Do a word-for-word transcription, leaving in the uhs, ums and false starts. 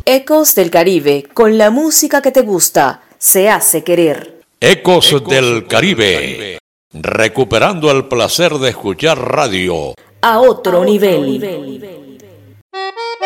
Ecos del Caribe, con la música que te gusta, se hace querer. Ecos, Ecos del Caribe, Caribe, recuperando el placer de escuchar radio a otro, a otro nivel. nivel.